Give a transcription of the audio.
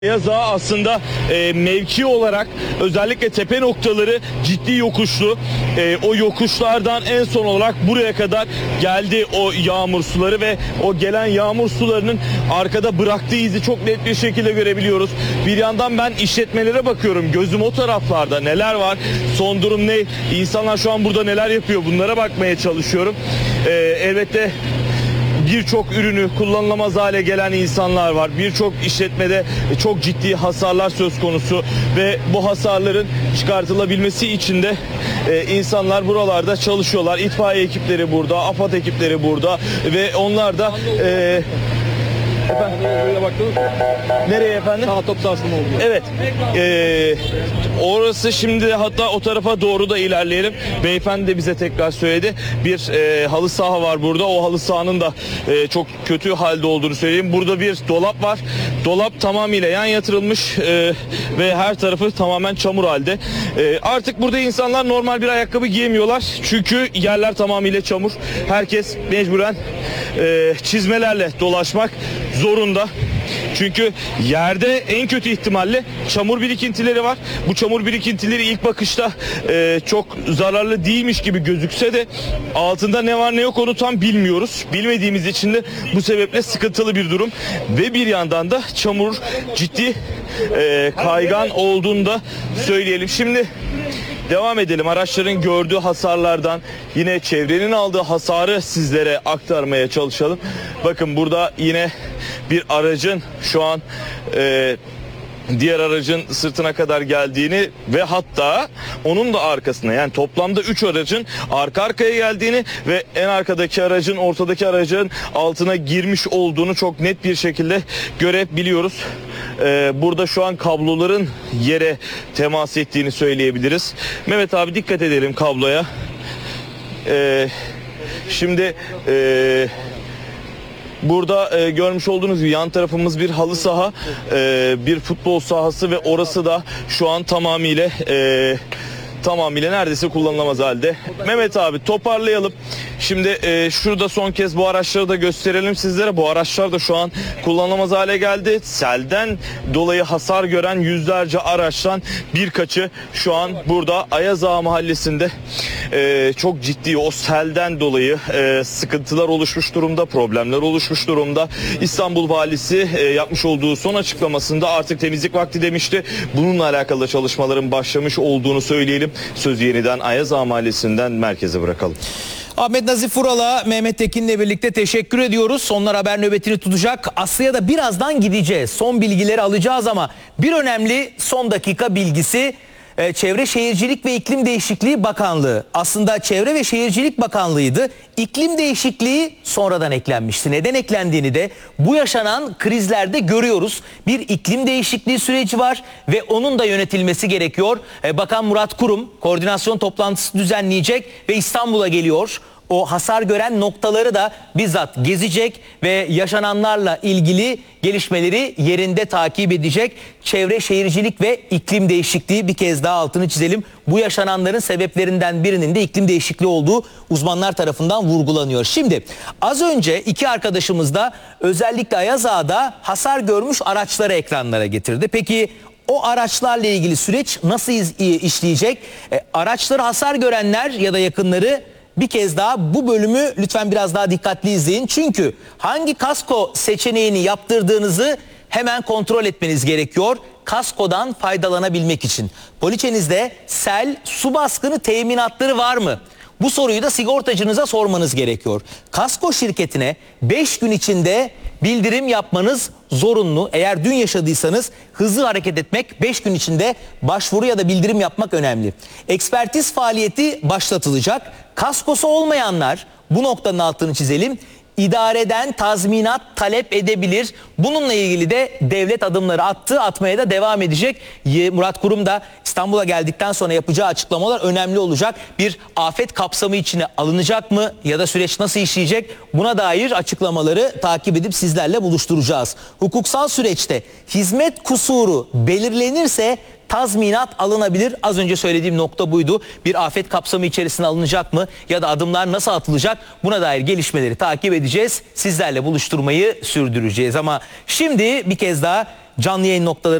Ayaza aslında mevki olarak özellikle tepe noktaları ciddi yokuşlu. O yokuşlardan en son olarak buraya kadar geldi o yağmur suları ve o gelen yağmur sularının arkada bıraktığı izi çok net bir şekilde görebiliyoruz. Bir yandan ben işletmelere bakıyorum. Gözüm o taraflarda, neler var, son durum ne, insanlar şu an burada neler yapıyor, bunlara bakmaya çalışıyorum. Elbette birçok ürünü kullanılamaz hale gelen insanlar var. Birçok işletmede çok ciddi hasarlar söz konusu ve bu hasarların çıkartılabilmesi için de insanlar buralarda çalışıyorlar. İtfaiye ekipleri burada, AFAD ekipleri burada ve onlar da nereye efendim? Sağ top sahasında oldu. Evet. Orası şimdi, hatta o tarafa doğru da ilerleyelim. Beyefendi de bize tekrar söyledi. Bir halı saha var burada. O halı sahanın da çok kötü halde olduğunu söyleyeyim. Burada bir dolap var. Dolap tamamıyla yan yatırılmış ve her tarafı tamamen çamur halde. Artık burada insanlar normal bir ayakkabı giyemiyorlar. Çünkü yerler tamamıyla çamur. Herkes mecburen çizmelerle dolaşmak zorunda. Çünkü yerde en kötü ihtimalle çamur birikintileri var. Bu çamur birikintileri ilk bakışta çok zararlı değilmiş gibi gözükse de altında ne var ne yok onu tam bilmiyoruz. Bilmediğimiz için de bu sebeple sıkıntılı bir durum. Ve bir yandan da çamur ciddi kaygan olduğunu da söyleyelim. Şimdi devam edelim. Araçların gördüğü hasarlardan yine çevrenin aldığı hasarı sizlere aktarmaya çalışalım. Bakın burada yine bir aracın şu an diğer aracın sırtına kadar geldiğini ve hatta onun da arkasına, yani toplamda 3 aracın arka arkaya geldiğini ve en arkadaki aracın ortadaki aracın altına girmiş olduğunu çok net bir şekilde görebiliyoruz. Burada şu an kabloların yere temas ettiğini söyleyebiliriz. Mehmet abi dikkat edelim kabloya. Şimdi burada görmüş olduğunuz gibi yan tarafımız bir halı saha, bir futbol sahası ve orası da şu an tamamıyla neredeyse kullanılamaz halde. Mehmet abi toparlayalım. Şimdi şurada son kez bu araçları da gösterelim sizlere. Bu araçlar da şu an kullanılamaz hale geldi. Selden dolayı hasar gören yüzlerce araçtan birkaçı şu an burada Ayazağa mahallesinde çok ciddi o selden dolayı sıkıntılar oluşmuş durumda, problemler oluşmuş durumda. İstanbul Valisi yapmış olduğu son açıklamasında artık temizlik vakti demişti. Bununla alakalı çalışmaların başlamış olduğunu söyleyelim. Sözü yeniden Ayazağa mahallesinden merkeze bırakalım. Ahmet Nazif Vural'a, Mehmet Tekin'le birlikte teşekkür ediyoruz. Onlar haber nöbetini tutacak. Aslı'ya da birazdan gideceğiz. Son bilgileri alacağız ama bir önemli son dakika bilgisi. Çevre Şehircilik ve İklim Değişikliği Bakanlığı. Aslında Çevre ve Şehircilik Bakanlığı'ydı. İklim değişikliği sonradan eklenmişti. Neden eklendiğini de bu yaşanan krizlerde görüyoruz. Bir iklim değişikliği süreci var ve onun da yönetilmesi gerekiyor. Bakan Murat Kurum koordinasyon toplantısı düzenleyecek ve İstanbul'a geliyor. O hasar gören noktaları da bizzat gezecek ve yaşananlarla ilgili gelişmeleri yerinde takip edecek. Çevre, Şehircilik ve İklim Değişikliği, bir kez daha altını çizelim. Bu yaşananların sebeplerinden birinin de iklim değişikliği olduğu uzmanlar tarafından vurgulanıyor. Şimdi az önce iki arkadaşımız da özellikle Ayazağa'da hasar görmüş araçları ekranlara getirdi. Peki o araçlarla ilgili süreç nasıl işleyecek? Araçları hasar görenler ya da yakınları bir kez daha bu bölümü lütfen biraz daha dikkatli izleyin. Çünkü hangi kasko seçeneğini yaptırdığınızı hemen kontrol etmeniz gerekiyor. Kaskodan faydalanabilmek için. Poliçenizde sel, su baskını teminatları var mı? Bu soruyu da sigortacınıza sormanız gerekiyor. Kasko şirketine 5 gün içinde bildirim yapmanız zorunlu. Eğer dün yaşadıysanız hızlı hareket etmek, 5 gün içinde başvuru ya da bildirim yapmak önemli. Ekspertiz faaliyeti başlatılacak. Kaskosu olmayanlar, bu noktanın altını çizelim, idareden tazminat talep edebilir. Bununla ilgili de devlet adımları attı, atmaya da devam edecek. Murat Kurum da İstanbul'a geldikten sonra yapacağı açıklamalar önemli olacak. Bir afet kapsamı içine alınacak mı ya da süreç nasıl işleyecek? Buna dair açıklamaları takip edip sizlerle buluşturacağız. Hukuksal süreçte hizmet kusuru belirlenirse tazminat alınabilir. Az önce söylediğim nokta buydu. Bir afet kapsamı içerisine alınacak mı ya da adımlar nasıl atılacak? Buna dair gelişmeleri takip edeceğiz. Sizlerle buluşturmayı sürdüreceğiz. Ama şimdi bir kez daha canlı yayın noktaları